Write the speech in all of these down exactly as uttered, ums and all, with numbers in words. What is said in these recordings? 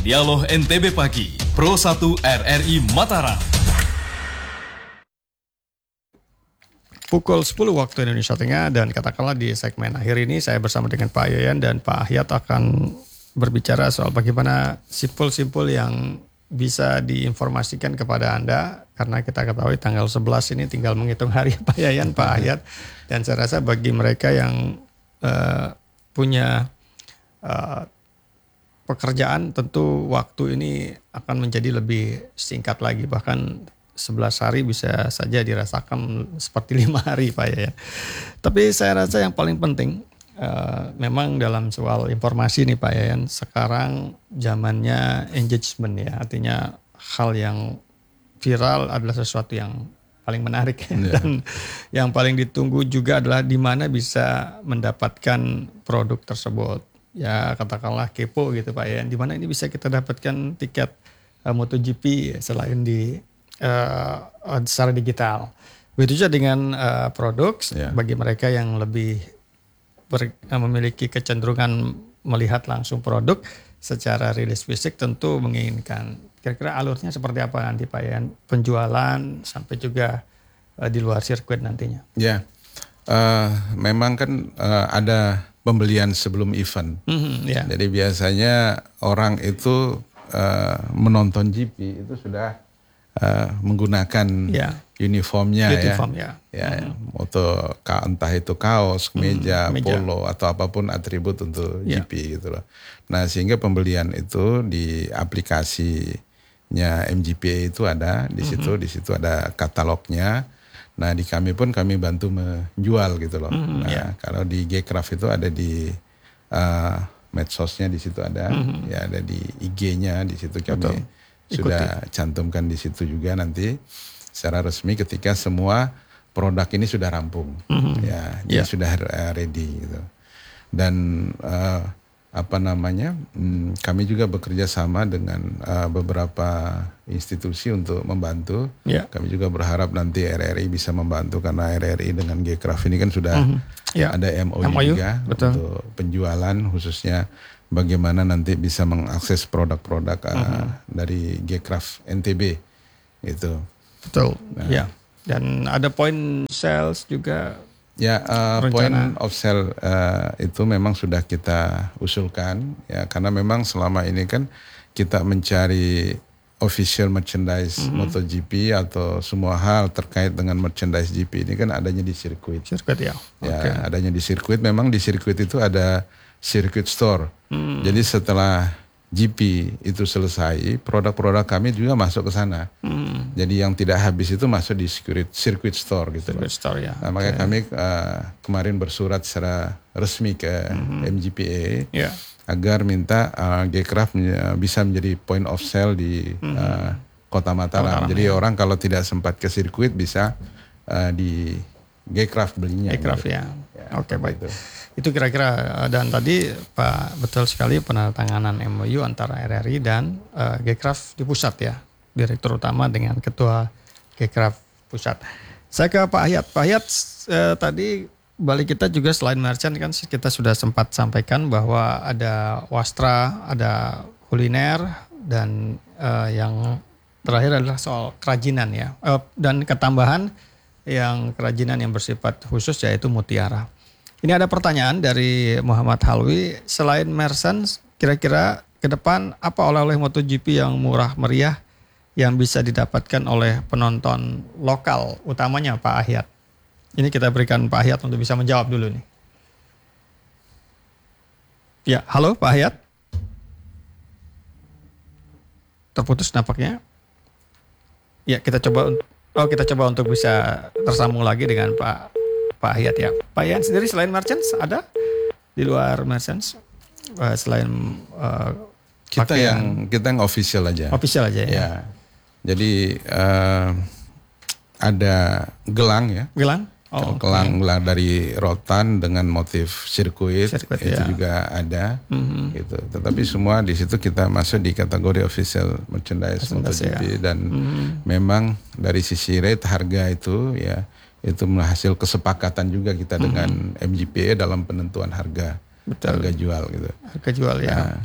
Dialog N T B Pagi, Pro satu R R I Mataram. Pukul sepuluh waktu Indonesia Tengah, dan katakanlah di segmen akhir ini saya bersama dengan Pak Yayan dan Pak Ahyat akan berbicara soal bagaimana simpul-simpul yang bisa diinformasikan kepada Anda, karena kita ketahui tanggal sebelas ini tinggal menghitung hari, Pak Yayan, Pak Ahyat, dan saya rasa bagi mereka yang uh, punya uh, pekerjaan tentu waktu ini akan menjadi lebih singkat lagi, bahkan sebelas hari bisa saja dirasakan seperti lima hari, Pak Yayan. Tapi saya rasa yang paling penting uh, memang dalam soal informasi nih, Pak Yayan, sekarang zamannya engagement ya, artinya hal yang viral adalah sesuatu yang paling menarik yeah. Dan yang paling ditunggu juga adalah di mana bisa mendapatkan produk tersebut. Ya katakanlah kepo gitu, Pak Yayan, di mana ini bisa kita dapatkan tiket uh, MotoGP selain di uh, secara digital. Begitu juga dengan uh, produk yeah. Bagi mereka yang lebih ber, uh, memiliki kecenderungan melihat langsung produk secara rilis fisik, tentu menginginkan. Kira-kira alurnya seperti apa nanti, Pak Yayan, penjualan sampai juga uh, di luar sirkuit nantinya? Ya, uh, memang kan uh, ada pembelian sebelum event. Mm-hmm, yeah. Jadi biasanya orang itu uh, menonton G P itu sudah uh, menggunakan yeah. uniformnya Uniform, ya, ya, ya mm-hmm. moto entah itu kaos, kemeja, mm, polo atau apapun atribut untuk yeah. G P gitu loh. Nah sehingga pembelian itu di aplikasinya M G P A itu ada di situ, mm-hmm. di situ ada katalognya. Nah di kami pun kami bantu menjual gitu loh. Mm-hmm, nah yeah. Kalau di Gcraft itu ada di uh, medsosnya, di situ ada, mm-hmm. ya ada di I G-nya, di situ kami sudah cantumkan di situ juga nanti secara resmi ketika semua produk ini sudah rampung, mm-hmm. ya, dia yeah. sudah ready gitu. Dan uh, apa namanya, hmm, kami juga bekerja sama dengan uh, beberapa institusi untuk membantu. Yeah. Kami juga berharap nanti R R I bisa membantu, karena R R I dengan Gcraft ini kan sudah mm-hmm. yeah. ada M O U, M O U juga betul. Untuk penjualan, khususnya bagaimana nanti bisa mengakses produk-produk uh, mm-hmm. dari Gcraft N T B itu. Betul. Nah, ya. Dan ada point sales juga. Ya, uh, point of sale uh, itu memang sudah kita usulkan ya, karena memang selama ini kan kita mencari official merchandise mm-hmm. MotoGP atau semua hal terkait dengan merchandise G P ini kan adanya di sirkuit. Sirkuit ya. Ya, okay. Adanya di sirkuit. Memang di sirkuit itu ada circuit store. Mm. Jadi setelah G P itu selesai, produk-produk kami juga masuk ke sana. Hmm. Jadi yang tidak habis itu masuk di circuit, circuit store gitu. Circuit store ya. Nah, makanya okay. kami uh, kemarin bersurat secara resmi ke hmm. M G P A yeah. agar minta uh, Gcraft uh, bisa menjadi point of sale di hmm. uh, Kota Mataram. Mataram. Jadi ya. Orang kalau tidak sempat ke sirkuit bisa uh, di Gcraft belinya. Gcraft gitu. Ya. ya. Oke okay, baik. Itu. Itu kira-kira, dan tadi Pak betul sekali penandatanganan M O U antara R R I dan uh, Gcraft di pusat ya, Direktur Utama dengan Ketua Gcraft Pusat. Saya ke Pak Ahyat. Pak Ahyat, eh, tadi balik kita juga selain merchant kan kita sudah sempat sampaikan bahwa ada wastra, ada kuliner, dan eh, yang terakhir adalah soal kerajinan ya, eh, dan ketambahan yang kerajinan yang bersifat khusus yaitu mutiara. Ini ada pertanyaan dari Muhammad Halwi, selain merchant, kira-kira ke depan apa oleh-oleh MotoGP yang murah meriah yang bisa didapatkan oleh penonton lokal, utamanya Pak Ahyat? Ini kita berikan Pak Ahyat untuk bisa menjawab dulu nih. Ya, halo Pak Ahyat. Terputus nampaknya. Ya, kita coba oh kita coba untuk bisa tersambung lagi dengan Pak Pak Ahyat ya. Pak Yan sendiri selain merchants ada di luar merchants uh, selain uh, kita pakaian. yang kita yang official aja. Official aja ya. ya. Jadi uh, ada gelang ya. Gelang? Oh, gelang, okay. gelang dari rotan dengan motif sirkuit, sirkuit itu ya. Juga ada. Mm-hmm. Gitu. Tetapi semua di situ kita masuk di kategori official merchandise MotoGP ya. Dan mm-hmm. memang dari sisi rate harga itu ya. Itu menghasil kesepakatan juga kita dengan mm-hmm. M G P A dalam penentuan harga, betul. harga jual gitu. Harga jual ya. Nah,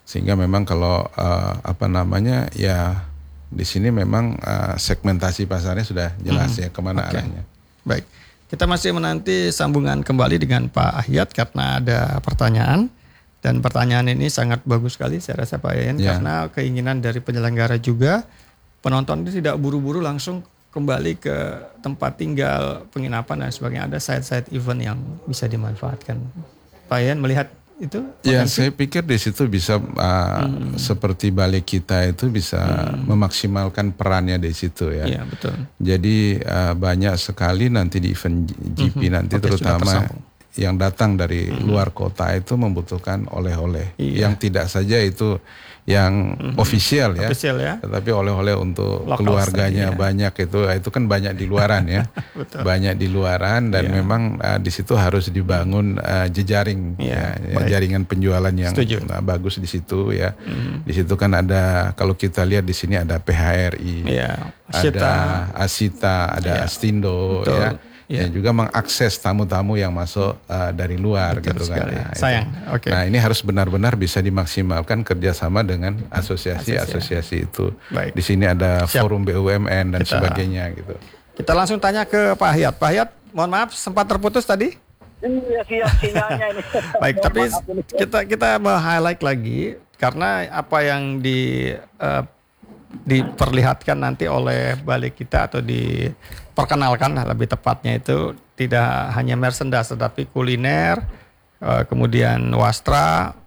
Sehingga memang kalau uh, apa namanya ya di sini memang uh, segmentasi pasarnya sudah jelas hmm. ya kemana okay. arahnya. Baik, kita masih menanti sambungan kembali dengan Pak Ahyat karena ada pertanyaan. Dan pertanyaan ini sangat bagus sekali saya rasa Pak Yayan ya. Karena keinginan dari penyelenggara juga penonton itu tidak buru-buru langsung kembali ke tempat tinggal, penginapan dan sebagainya. Ada side-side event yang bisa dimanfaatkan. Pak Yayan melihat itu? Potensi? Ya saya pikir di situ bisa uh, hmm. seperti balik kita itu bisa hmm. memaksimalkan perannya di situ ya. Iya betul. Jadi uh, banyak sekali nanti di event G P hmm. nanti Oke, terutama yang datang dari mm-hmm. luar kota itu membutuhkan oleh-oleh iya. yang tidak saja itu yang mm-hmm. official ya, official ya, tetapi oleh-oleh untuk Local keluarganya style, banyak ya. itu itu kan banyak di luaran ya, banyak di luaran dan iya. memang uh, di situ harus dibangun uh, jejaring iya. ya, ya, jaringan penjualan yang uh, bagus di situ ya, mm-hmm. di situ kan ada kalau kita lihat di sini ada P H R I, iya. ada Asita, ada iya. Astindo Betul. ya. Ya. Dan juga mengakses tamu-tamu yang masuk uh, dari luar Betul gitu sekali. kan. Nah, Sayang. Okay. Nah ini harus benar-benar bisa dimaksimalkan kerjasama dengan asosiasi-asosiasi itu. Baik. Di sini ada Siap. forum B U M N dan kita, sebagainya gitu. Kita langsung tanya ke Pak Ahyat. Pak Ahyat, mohon maaf sempat terputus tadi. Iya siap sinyalnya ini. Baik, tapi kita kita highlight lagi karena apa yang di uh, diperlihatkan nanti oleh balik kita atau diperkenalkan lebih tepatnya itu tidak hanya merchandise tetapi kuliner, kemudian wastra,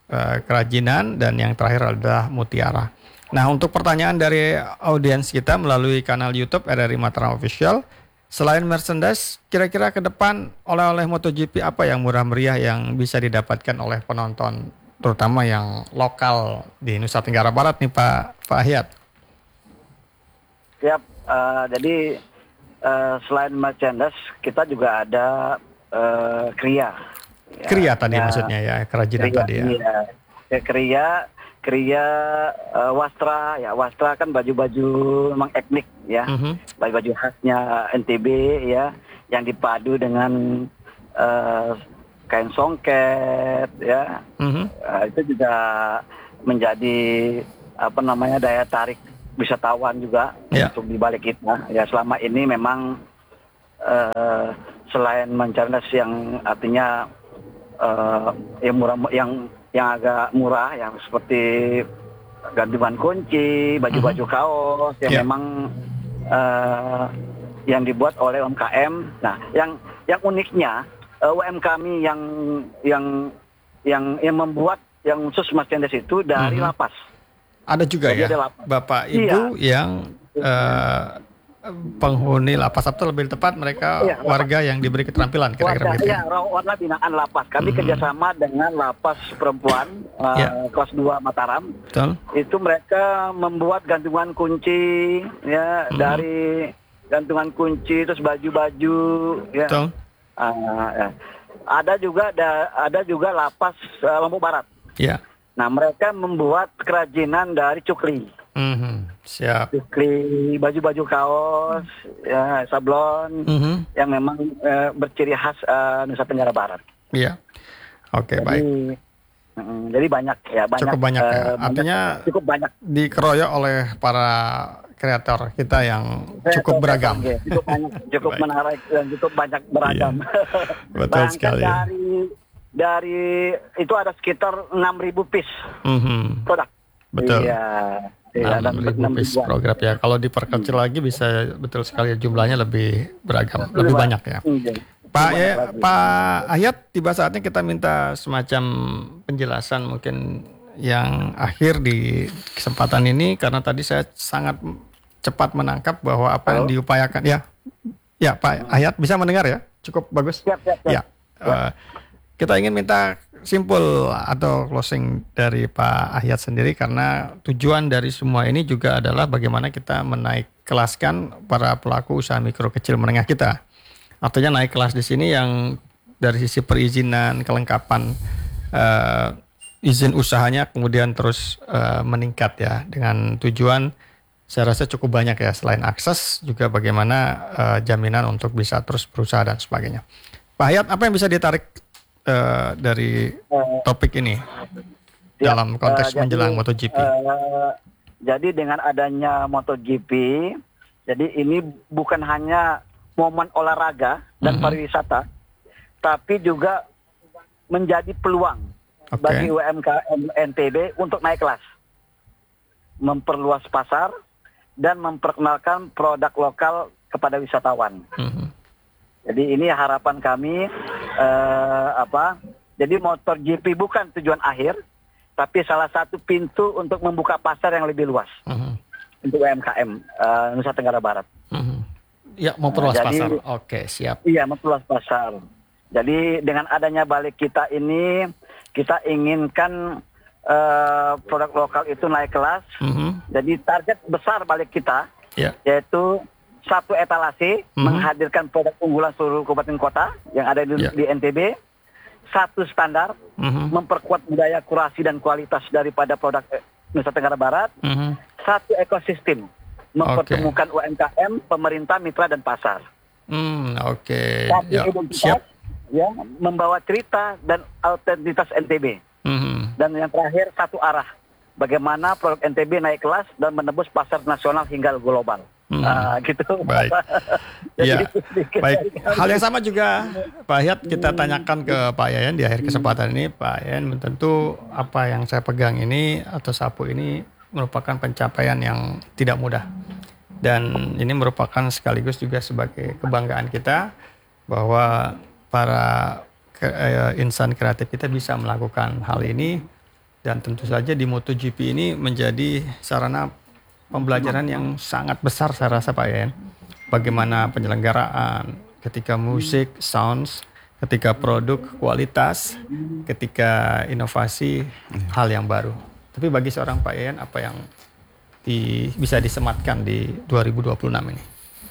kerajinan dan yang terakhir adalah mutiara. Nah untuk pertanyaan dari audiens kita melalui kanal YouTube R R I Mataram Official, selain merchandise kira-kira ke depan oleh-oleh MotoGP apa yang murah meriah yang bisa didapatkan oleh penonton terutama yang lokal di Nusa Tenggara Barat nih Pak Pak Ahyat? Siap, uh, jadi uh, selain merchandise kita juga ada uh, kriya. Ya, kriya tadi ya, maksudnya ya, kerajinan kriya, tadi ya. Iya. Ya, kriya, kriya uh, wastra, ya wastra kan baju-baju memang etnik ya, uh-huh. baju-baju khasnya N T B ya, yang dipadu dengan uh, kain songket ya, uh-huh. uh, itu juga menjadi apa namanya daya tarik wisatawan juga ya. Untuk di balik kita ya selama ini memang uh, selain merchandise yang artinya uh, yang murah yang yang agak murah yang seperti gantungan kunci, baju-baju uh-huh. kaos yang ya. memang uh, yang dibuat oleh U M K M. Nah, yang yang uniknya uh, U M kami yang yang yang yang membuat yang khusus merchandise itu dari uh-huh. lapas. Ada juga Jadi ya, ada Bapak Ibu iya. yang uh, penghuni lapas atau lebih tepat mereka iya, warga yang diberi keterampilan kira-kira begitu. Iya, warga binaan lapas. Kami hmm. kerjasama dengan lapas perempuan uh, ya. kelas dua Mataram. Betul. Itu mereka membuat gantungan kunci ya hmm. dari gantungan kunci terus baju-baju ya. Betul. Uh, ya. Ada juga ada, ada juga lapas uh, Lombok Barat. Iya. Nah mereka membuat kerajinan dari cukli, mm-hmm. siap. Cukli, baju-baju kaos, ya, sablon, mm-hmm. yang memang eh, berciri khas eh, Nusa Tenggara Barat. Iya, oke okay, baik. Mm, jadi banyak ya, banyak. Cukup banyak ya. Eh, Artinya banyak, cukup banyak. Dikeroyok oleh para kreator kita yang cukup beragam. Ya, cukup banyak, cukup menarik dan cukup banyak beragam. Iya. Betul sekali. Dari Dari itu ada sekitar enam ribu piece mm-hmm. produk. Betul. Iya. enam ribu piece produk ya. Kalau diperkecil lagi bisa betul sekali jumlahnya lebih beragam, lebih, lebih banyak ya. Iya. Pak ya, Pak Ahyat, tiba saatnya kita minta semacam penjelasan mungkin yang akhir di kesempatan ini karena tadi saya sangat cepat menangkap bahwa apa Halo? yang diupayakan ya. Ya, Pak Ahyat bisa mendengar ya? Cukup bagus. Siap, siap, siap. Ya. Uh, Kita ingin minta simpul atau closing dari Pak Ahyat sendiri karena tujuan dari semua ini juga adalah bagaimana kita menaik kelaskan para pelaku usaha mikro kecil menengah kita. Artinya naik kelas di sini yang dari sisi perizinan, kelengkapan uh, izin usahanya kemudian terus uh, meningkat ya dengan tujuan saya rasa cukup banyak ya selain akses juga bagaimana uh, jaminan untuk bisa terus berusaha dan sebagainya. Pak Ahyat, apa yang bisa ditarik Uh, dari topik ini? Ya, dalam konteks uh, menjelang jadi, MotoGP. Uh, jadi dengan adanya MotoGP, jadi ini bukan hanya momen olahraga dan mm-hmm. pariwisata, tapi juga menjadi peluang okay. bagi U M K M N T B untuk naik kelas, memperluas pasar dan memperkenalkan produk lokal kepada wisatawan. Mm-hmm. Jadi ini harapan kami uh, apa? Jadi MotoGP bukan tujuan akhir, tapi salah satu pintu untuk membuka pasar yang lebih luas mm-hmm. untuk U M K M uh, Nusa Tenggara Barat. Mm-hmm. Ya, memperluas nah, pasar. Jadi, Oke, siap. Iya, memperluas pasar. Jadi dengan adanya balik kita ini, kita inginkan uh, produk lokal itu naik kelas. Mm-hmm. Jadi target besar balik kita, yeah. yaitu satu etalase, mm-hmm. menghadirkan produk unggulan seluruh kabupaten kota yang ada di, yeah. di N T B. Satu standar, mm-hmm. memperkuat budaya kurasi dan kualitas daripada produk Nusa Tenggara Barat. Mm-hmm. Satu ekosistem, mempertemukan okay. U M K M, pemerintah, mitra, dan pasar. Hmm, Oke. Okay. Satu ya, identitas, ya, membawa cerita dan autentitas N T B. Mm-hmm. Dan yang terakhir, satu arah. Bagaimana produk N T B naik kelas dan menembus pasar nasional hingga global. Hmm. Uh, gitu. Baik. Ya, baik. Hal yang sama juga Pak Hayat kita tanyakan ke Pak Yayan di akhir kesempatan ini. Pak Yayan, tentu apa yang saya pegang ini atau sapu ini merupakan pencapaian yang tidak mudah. Dan ini merupakan sekaligus juga sebagai kebanggaan kita bahwa para ke, eh, insan kreatif kita bisa melakukan hal ini. Dan tentu saja di MotoGP ini menjadi sarana pembelajaran yang sangat besar saya rasa Pak Yayan. Bagaimana penyelenggaraan, ketika musik, sounds, ketika produk, kualitas, ketika inovasi, hal yang baru. Tapi bagi seorang Pak Yayan, apa yang di, bisa disematkan di dua ribu dua puluh enam ini?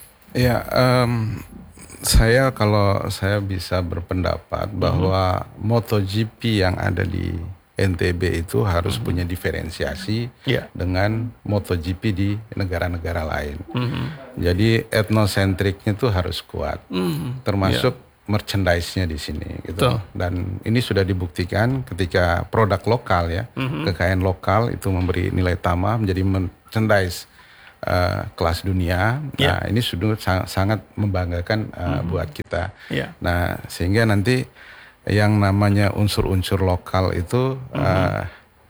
Ya, um, saya kalau saya bisa berpendapat bahwa mm-hmm. MotoGP yang ada di N T B itu harus mm-hmm. punya diferensiasi yeah. dengan MotoGP di negara-negara lain. Mm-hmm. Jadi etnosentriknya itu harus kuat, mm-hmm. termasuk yeah. merchandise-nya di sini gitu. Tuh. Dan ini sudah dibuktikan ketika produk lokal ya, mm-hmm. kekayaan lokal itu memberi nilai tambah menjadi merchandise uh, kelas dunia. Yeah. Nah, ini sudah sangat, sangat membanggakan uh, mm-hmm. buat kita. Yeah. Nah, sehingga nanti yang namanya unsur-unsur lokal itu mm-hmm. uh,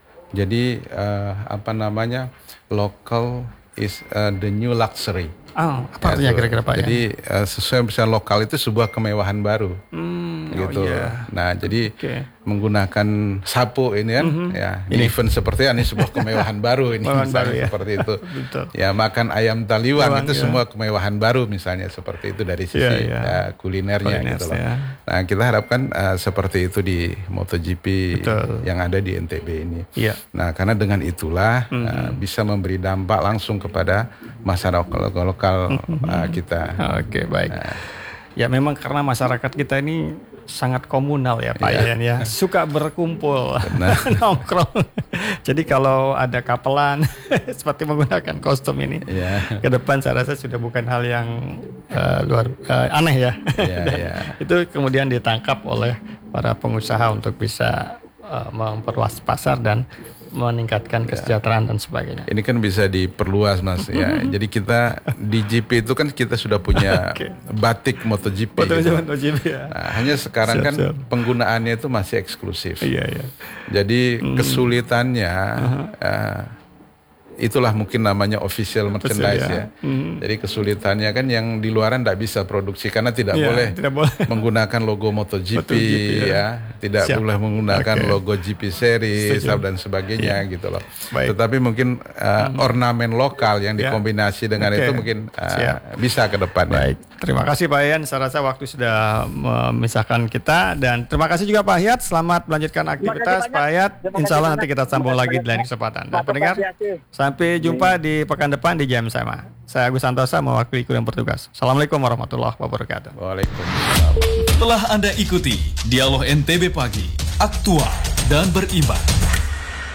jadi uh, apa namanya local is uh, the new luxury. Oh, apa artinya kira-kira Pak? Jadi ya? uh, sesuai misalnya lokal itu sebuah kemewahan baru, hmm, gitu. Oh iya. Nah jadi okay. menggunakan sapu ini kan, mm-hmm. ya ini event seperti ini sebuah kemewahan baru ini misalnya baru, ya? Seperti itu. Ya makan ayam taliwang Tuang, itu ya. semua kemewahan baru misalnya seperti itu dari sisi yeah, yeah. Uh, kulinernya Kuliners, gitu loh. Ya. Nah kita harapkan uh, seperti itu di MotoGP Betul. yang ada di N T B ini. Yeah. Nah karena dengan itulah mm-hmm. uh, bisa memberi dampak langsung kepada masyarakat lokal lokal uh, kita. Oke, okay, baik. Nah. Ya memang karena masyarakat kita ini sangat komunal ya Pak yeah. Yayan ya. Suka berkumpul, nongkrong. Jadi kalau ada kapelan seperti menggunakan kostum ini, yeah. ke depan saya rasa sudah bukan hal yang uh, luar uh, aneh ya. Yeah, yeah. Itu kemudian ditangkap oleh para pengusaha untuk bisa uh, memperluas pasar dan meningkatkan kesejahteraan dan sebagainya. Ini kan bisa diperluas Mas ya. Jadi kita di G P itu kan kita sudah punya okay. batik MotoGP. Gitu. MotoGP ya. Nah, hanya sekarang siap, kan siap. penggunaannya itu masih eksklusif. Iya, iya. Jadi hmm. kesulitannya uh-huh. uh, itulah mungkin namanya official merchandise ya. ya. Hmm. Jadi kesulitannya kan yang di luaran tidak bisa produksi karena tidak ya, boleh tidak boleh menggunakan logo MotoGP, MotoGP ya. ya, tidak Siap. boleh menggunakan okay. logo G P Series dan sebagainya ya. gitu loh. Baik. Tetapi mungkin uh, hmm. ornamen lokal yang dikombinasi ya. dengan okay. itu mungkin uh, bisa ke depannya. Baik. Terima kasih Pak Yayan, saya rasa waktu sudah memisahkan kita dan terima kasih juga Pak Hayat. Selamat melanjutkan aktivitas Pak Hayat. Insya Allah nanti kita sambung lagi di lain kesempatan. Dan pendengar, sampai jumpa di pekan depan di jam sama. Saya Agus Santosa mewakili kru yang bertugas. Assalamualaikum warahmatullahi wabarakatuh. Waalaikumsalam. Telah Anda ikuti Dialog N T B Pagi, aktual dan berimbang.